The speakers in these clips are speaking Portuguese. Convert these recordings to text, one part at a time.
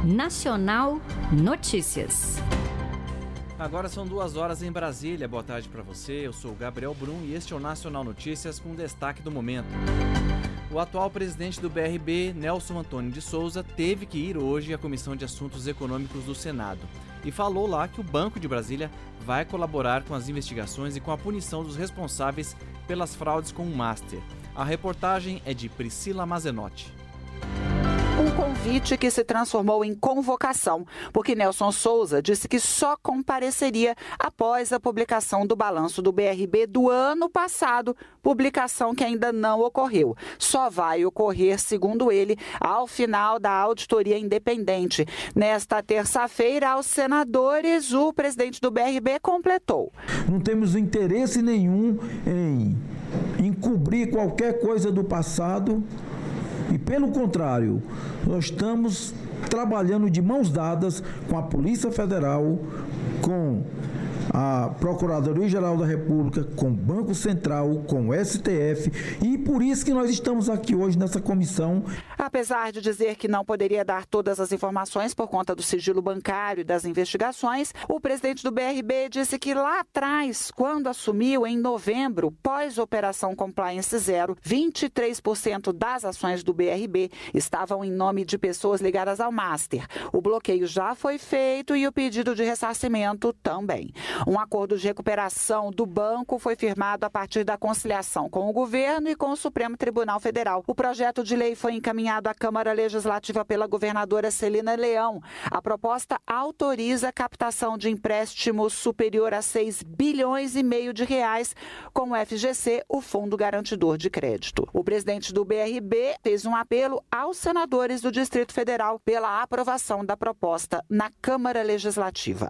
Nacional Notícias. Agora são 2h em Brasília. Boa tarde para você. Eu sou o Gabriel Brum e este é o Nacional Notícias com destaque do momento. O atual presidente do BRB, Nelson Antônio de Souza, teve que ir hoje à Comissão de Assuntos Econômicos do Senado e falou lá que o Banco de Brasília vai colaborar com as investigações e com a punição dos responsáveis pelas fraudes com o Master. A reportagem é de Priscila Mazenotti. Um convite que se transformou em convocação, porque Nelson Souza disse que só compareceria após a publicação do balanço do BRB do ano passado, publicação que ainda não ocorreu. Só vai ocorrer, segundo ele, ao final da auditoria independente. Nesta terça-feira, aos senadores, o presidente do BRB completou. Não temos interesse nenhum em encobrir qualquer coisa do passado. E, pelo contrário, nós estamos trabalhando de mãos dadas com a Polícia Federal, com a Procuradoria-Geral da República, com o Banco Central, com o STF, e por isso que nós estamos aqui hoje nessa comissão. Apesar de dizer que não poderia dar todas as informações por conta do sigilo bancário e das investigações, o presidente do BRB disse que lá atrás, quando assumiu em novembro, pós-operação Compliance Zero, 23% das ações do BRB estavam em nome de pessoas ligadas ao Master. O bloqueio já foi feito e o pedido de ressarcimento também. Um acordo de recuperação do banco foi firmado a partir da conciliação com o governo e com o Supremo Tribunal Federal. O projeto de lei foi encaminhado à Câmara Legislativa pela governadora Celina Leão. A proposta autoriza a captação de empréstimos superior a 6,5 bilhões de reais com o FGC, o Fundo Garantidor de Crédito. O presidente do BRB fez um apelo aos senadores do Distrito Federal pela aprovação da proposta na Câmara Legislativa.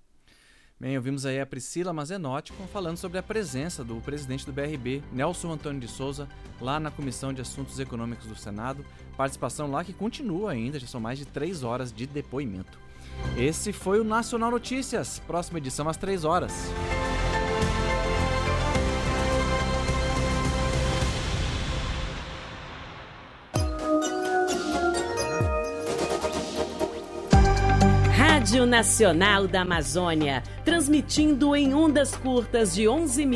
Bem, ouvimos aí a Priscila Mazenotti falando sobre a presença do presidente do BRB, Nelson Antônio de Souza, lá na Comissão de Assuntos Econômicos do Senado. Participação lá que continua ainda, já são mais de 3 horas de depoimento. Esse foi o Nacional Notícias. Próxima edição às 3 horas. Rádio Nacional da Amazônia, transmitindo em ondas curtas de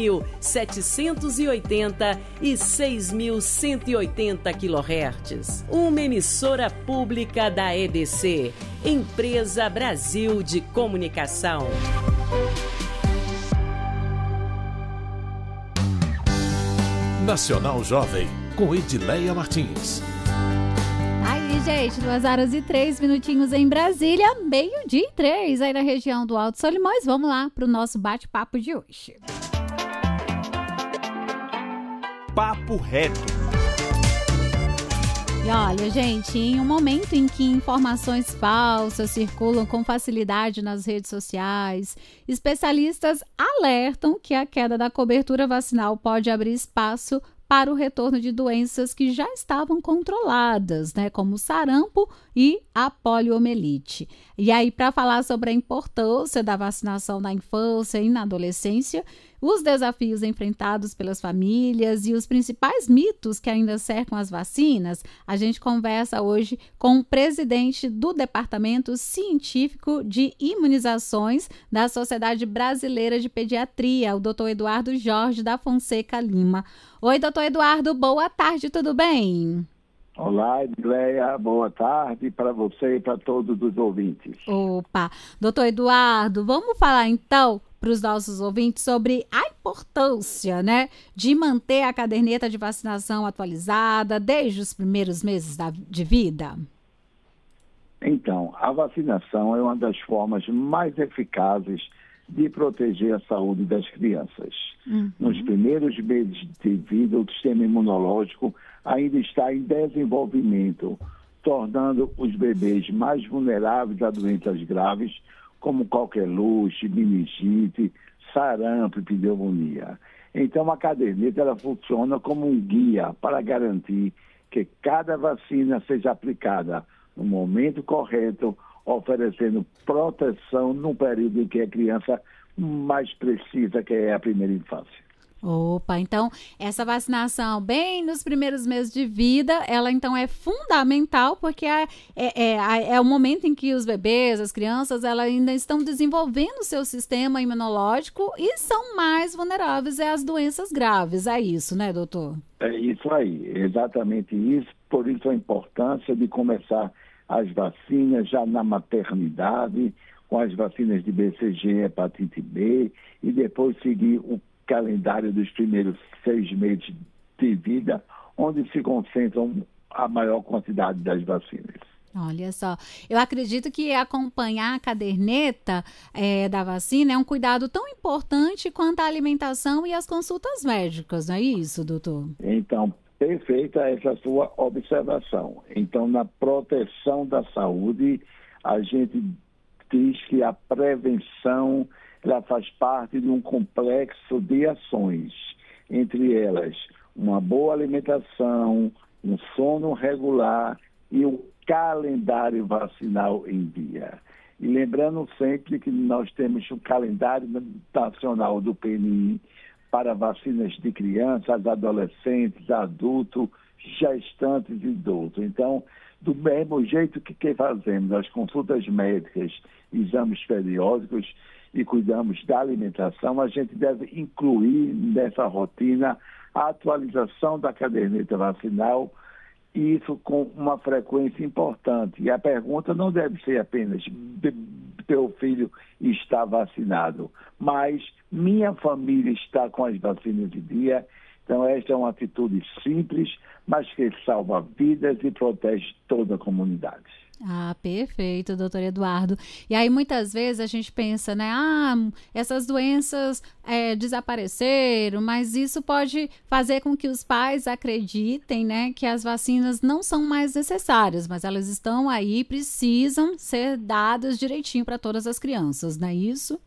11.780 e 6.180 kHz. Uma emissora pública da EBC, Empresa Brasil de Comunicação. Nacional Jovem, com Edileia Martins. Gente, 2h03 em Brasília, 12h03 aí na região do Alto Solimões. Vamos lá para o nosso bate-papo de hoje. Papo reto. E olha, gente, em um momento em que informações falsas circulam com facilidade nas redes sociais, especialistas alertam que a queda da cobertura vacinal pode abrir espaço para o retorno de doenças que já estavam controladas, né, como o sarampo e a poliomielite. E aí, para falar sobre a importância da vacinação na infância e na adolescência, os desafios enfrentados pelas famílias e os principais mitos que ainda cercam as vacinas, a gente conversa hoje com o presidente do Departamento Científico de Imunizações da Sociedade Brasileira de Pediatria, o Dr. Eduardo Jorge da Fonseca Lima. Oi, doutor Eduardo, boa tarde, tudo bem? Olá, Edileia, boa tarde para você e para todos os ouvintes. Opa, doutor Eduardo, vamos falar então para os nossos ouvintes sobre a importância, né, de manter a caderneta de vacinação atualizada desde os primeiros meses de vida? Então, a vacinação é uma das formas mais eficazes de proteger a saúde das crianças. Nos primeiros meses de vida, o sistema imunológico ainda está em desenvolvimento, tornando os bebês mais vulneráveis a doenças graves, como coqueluche, meningite, sarampo e pneumonia. Então, a caderneta ela funciona como um guia para garantir que cada vacina seja aplicada no momento correto, oferecendo proteção no período em que a criança mais precisa, que é a primeira infância. Opa, então essa vacinação bem nos primeiros meses de vida, ela então é fundamental porque é o momento em que os bebês, as crianças, elas ainda estão desenvolvendo o seu sistema imunológico e são mais vulneráveis às doenças graves. É isso, né, doutor? É isso aí, exatamente isso. Por isso a importância de começar as vacinas já na maternidade, com as vacinas de BCG, hepatite B, e depois seguir o calendário dos primeiros 6 meses de vida, onde se concentram a maior quantidade das vacinas. Olha só, eu acredito que acompanhar a caderneta da vacina é um cuidado tão importante quanto a alimentação e as consultas médicas, não é isso, doutor? Então, perfeita essa sua observação. Então, na proteção da saúde, a gente diz que a prevenção ela faz parte de um complexo de ações, entre elas uma boa alimentação, um sono regular e um calendário vacinal em dia. E lembrando sempre que nós temos um calendário nacional do PNI para vacinas de crianças, adolescentes, adultos, gestantes e idosos. Então, do mesmo jeito que fazemos as consultas médicas, exames periódicos e cuidamos da alimentação, a gente deve incluir nessa rotina a atualização da caderneta vacinal, e isso com uma frequência importante. E a pergunta não deve ser apenas teu filho está vacinado, mas minha família está com as vacinas de dia. Então esta é uma atitude simples, mas que salva vidas e protege toda a comunidade. Ah, perfeito, doutor Eduardo. E aí muitas vezes a gente pensa, né, essas doenças desapareceram, mas isso pode fazer com que os pais acreditem, né, que as vacinas não são mais necessárias, mas elas estão aí, precisam ser dadas direitinho para todas as crianças, não é isso?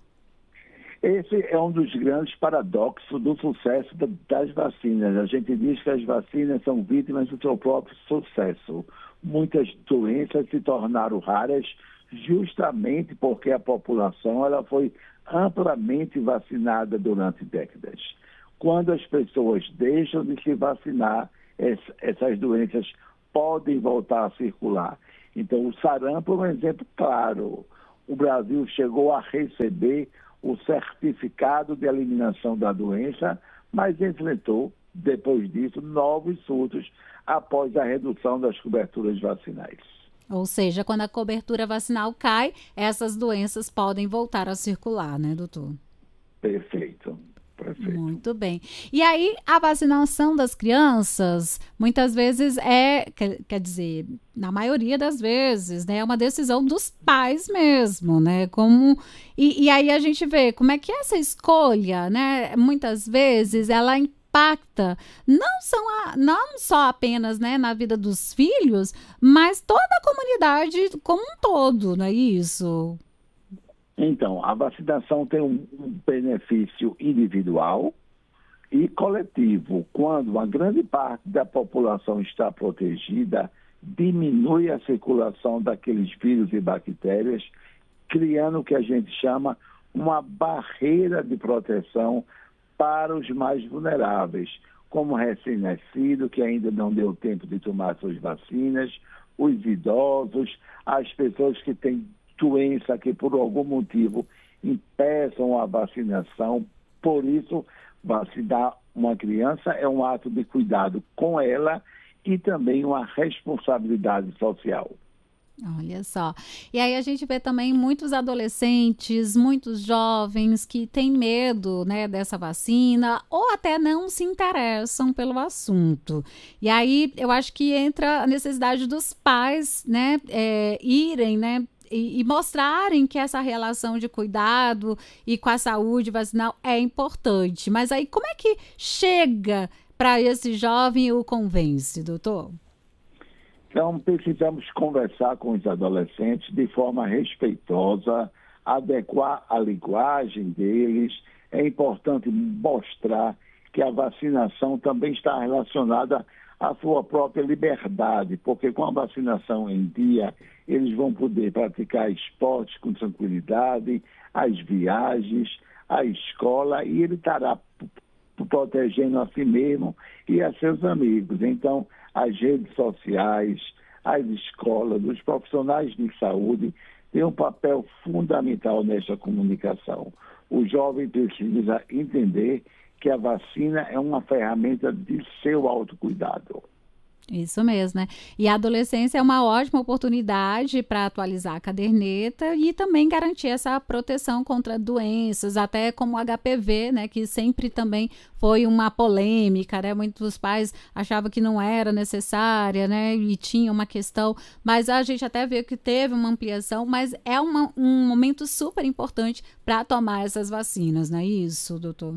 Esse é um dos grandes paradoxos do sucesso das vacinas. A gente diz que as vacinas são vítimas do seu próprio sucesso. Muitas doenças se tornaram raras justamente porque a população ela foi amplamente vacinada durante décadas. Quando as pessoas deixam de se vacinar, essas doenças podem voltar a circular. Então, o sarampo é um exemplo claro. O Brasil chegou a receber o certificado de eliminação da doença, mas enfrentou, depois disso, novos surtos após a redução das coberturas vacinais. Ou seja, quando a cobertura vacinal cai, essas doenças podem voltar a circular, né, doutor? Perfeito. Muito bem. E aí, a vacinação das crianças, muitas vezes quer dizer, na maioria das vezes, né, é uma decisão dos pais mesmo, né, e aí a gente vê como é que essa escolha, né, muitas vezes ela impacta não só apenas, né, na vida dos filhos, mas toda a comunidade como um todo, não é isso? Então, a vacinação tem um benefício individual e coletivo. Quando uma grande parte da população está protegida, diminui a circulação daqueles vírus e bactérias, criando o que a gente chama uma barreira de proteção para os mais vulneráveis, como recém-nascido, que ainda não deu tempo de tomar suas vacinas, os idosos, as pessoas que têm doença que por algum motivo impeçam a vacinação. Por isso, vacinar uma criança é um ato de cuidado com ela e também uma responsabilidade social. Olha só. E aí a gente vê também muitos adolescentes, muitos jovens que têm medo, né, dessa vacina ou até não se interessam pelo assunto. E aí eu acho que entra a necessidade dos pais, né, irem, né, e mostrarem que essa relação de cuidado e com a saúde vacinal é importante. Mas aí como é que chega para esse jovem e o convence, doutor? Então, precisamos conversar com os adolescentes de forma respeitosa, adequar a linguagem deles. É importante mostrar que a vacinação também está relacionada à sua própria liberdade, porque com a vacinação em dia, eles vão poder praticar esportes com tranquilidade, as viagens, a escola, e ele estará protegendo a si mesmo e a seus amigos. Então, as redes sociais, as escolas, os profissionais de saúde têm um papel fundamental nesta comunicação. O jovem precisa entender que a vacina é uma ferramenta de seu autocuidado. Isso mesmo, né? E a adolescência é uma ótima oportunidade para atualizar a caderneta e também garantir essa proteção contra doenças, até como o HPV, né? Que sempre também foi uma polêmica, né? Muitos pais achavam que não era necessária, né? E tinha uma questão, mas a gente até vê que teve uma ampliação, mas é um momento super importante para tomar essas vacinas, não é isso, doutor?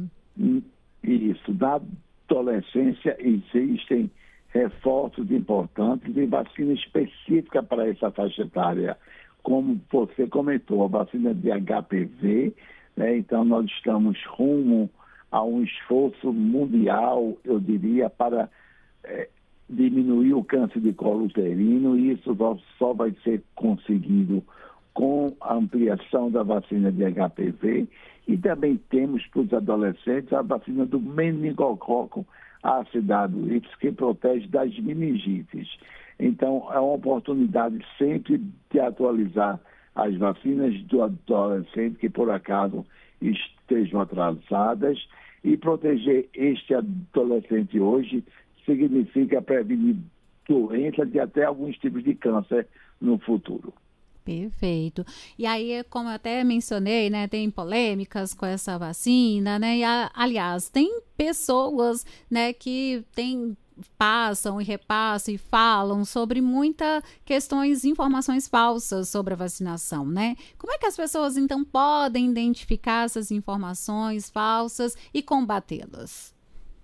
Isso. Na adolescência existem reforços importantes e vacina específica para essa faixa etária. Como você comentou, a vacina de HPV, né? Então nós estamos rumo a um esforço mundial, eu diria, para diminuir o câncer de colo uterino, e isso só vai ser conseguido com a ampliação da vacina de HPV, e também temos para os adolescentes a vacina do meningococo ácido, que protege das meningites. Então, é uma oportunidade sempre de atualizar as vacinas do adolescente que, por acaso, estejam atrasadas, e proteger este adolescente hoje significa prevenir doenças de até alguns tipos de câncer no futuro. Perfeito. E aí, como eu até mencionei, né, tem polêmicas com essa vacina, né, e aliás, tem pessoas, né, que passam e repassam e falam sobre muitas questões, informações falsas sobre a vacinação, né? Como é que as pessoas, então, podem identificar essas informações falsas e combatê-las?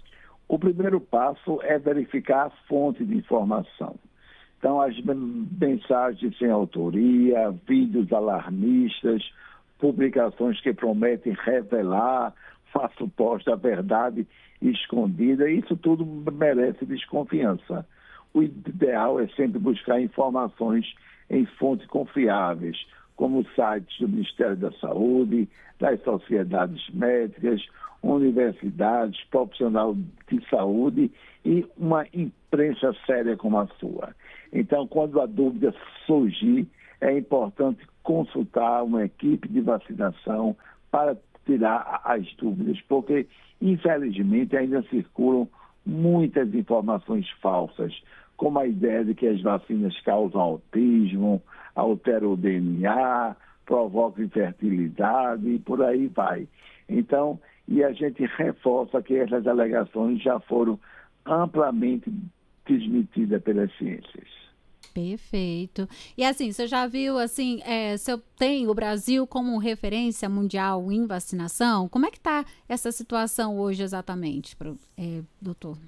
O primeiro passo é verificar a fonte de informação. Então, as mensagens sem autoria, vídeos alarmistas, publicações que prometem revelar uma suposta verdade escondida, isso tudo merece desconfiança. O ideal é sempre buscar informações em fontes confiáveis, como sites do Ministério da Saúde, das sociedades médicas, universidades, profissional de saúde e uma imprensa séria como a sua. Então, quando a dúvida surgir, é importante consultar uma equipe de vacinação para tirar as dúvidas, porque, infelizmente, ainda circulam muitas informações falsas, como a ideia de que as vacinas causam autismo, alteram o DNA, provocam infertilidade e por aí vai. Então, e a gente reforça que essas alegações já foram amplamente desmentidas pelas ciências. Perfeito. E assim, você já viu, assim, se tem o Brasil como referência mundial em vacinação? Como é que está essa situação hoje exatamente, doutor?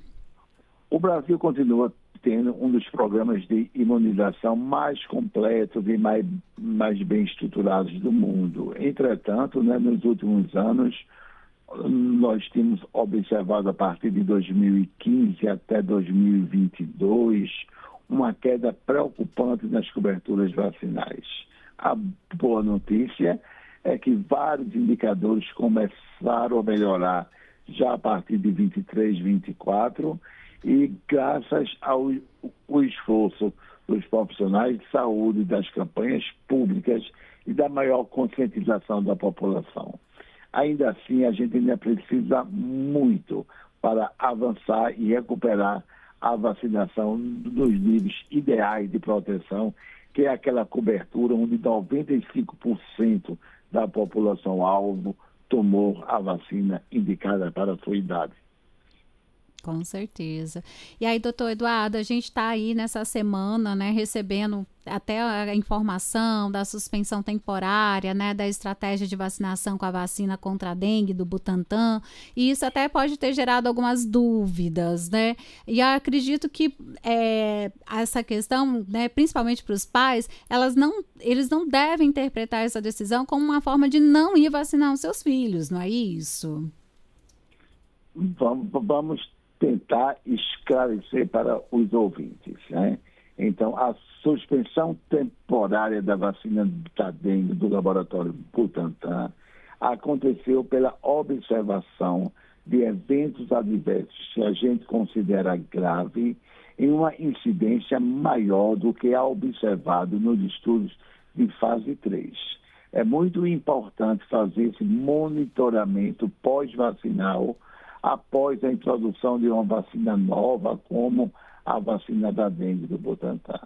O Brasil continua tendo um dos programas de imunização mais completos e mais bem estruturados do mundo. Entretanto, né, nos últimos anos, nós tínhamos observado a partir de 2015 até 2022 uma queda preocupante nas coberturas vacinais. A boa notícia é que vários indicadores começaram a melhorar já a partir de 23, 24, e graças ao esforço dos profissionais de saúde, das campanhas públicas e da maior conscientização da população. Ainda assim, a gente ainda precisa muito para avançar e recuperar a vacinação dos níveis ideais de proteção, que é aquela cobertura onde 95% da população-alvo tomou a vacina indicada para a sua idade. Com certeza. E aí, doutor Eduardo, a gente está aí nessa semana, né, recebendo até a informação da suspensão temporária, né, da estratégia de vacinação com a vacina contra a dengue do Butantan, e isso até pode ter gerado algumas dúvidas, né? E eu acredito que essa questão, né, principalmente para os pais, eles não devem interpretar essa decisão como uma forma de não ir vacinar os seus filhos, não é isso? Vamos tentar esclarecer para os ouvintes, né? Então, a suspensão temporária da vacina da dengue do laboratório Butantan aconteceu pela observação de eventos adversos que a gente considera grave em uma incidência maior do que a observado nos estudos de fase 3. É muito importante fazer esse monitoramento pós-vacinal após a introdução de uma vacina nova, como a vacina da dengue do Butantan.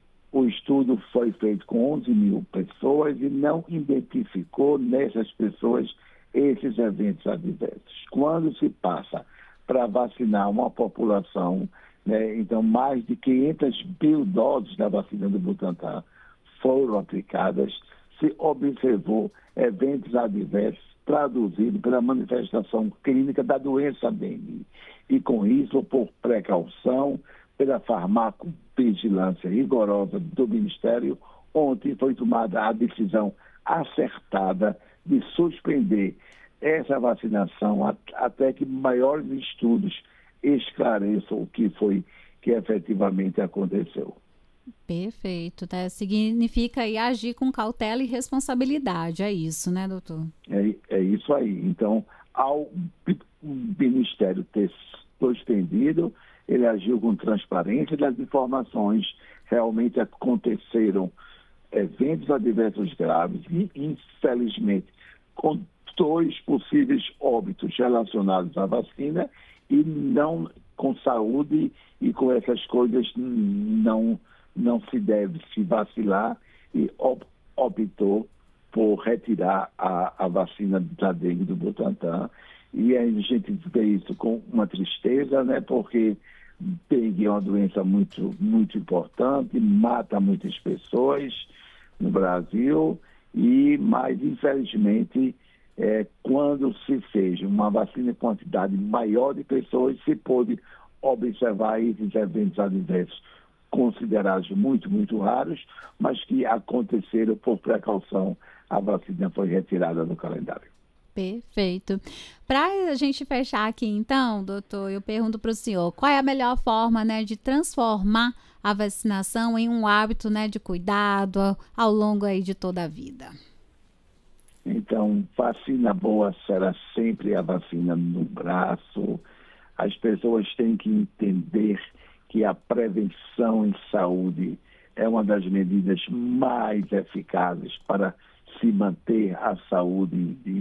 O estudo foi feito com 11 mil pessoas e não identificou nessas pessoas esses eventos adversos. Quando se passa para vacinar uma população, né, então mais de 500 mil doses da vacina do Butantan foram aplicadas, se observou eventos adversos traduzidos pela manifestação clínica da doença dengue. E com isso, por precaução, pela farmacovigilância rigorosa do Ministério, ontem foi tomada a decisão acertada de suspender essa vacinação até que maiores estudos esclareçam o que foi que efetivamente aconteceu. Perfeito, né? Significa aí agir com cautela e responsabilidade, é isso, né, doutor? É isso aí. Então, ao Ministério ter suspendido, ele agiu com transparência das informações, realmente aconteceram eventos adversos graves e, infelizmente, com 2 possíveis óbitos relacionados à vacina e não com saúde e com essas coisas não se deve se vacilar e optou por retirar a vacina da dengue do Butantan. E a gente vê isso com uma tristeza, né? Porque dengue é uma doença muito, muito importante, mata muitas pessoas no Brasil, mas infelizmente quando se fez uma vacina em quantidade maior de pessoas, se pôde observar esses eventos adversos considerados muito, muito raros, mas que aconteceram por precaução. A vacina foi retirada do calendário. Perfeito. Para a gente fechar aqui, então, doutor, eu pergunto para o senhor, qual é a melhor forma, né, de transformar a vacinação em um hábito, né, de cuidado ao longo aí de toda a vida? Então, vacina boa será sempre a vacina no braço. As pessoas têm que entender que a prevenção em saúde é uma das medidas mais eficazes para se manter a saúde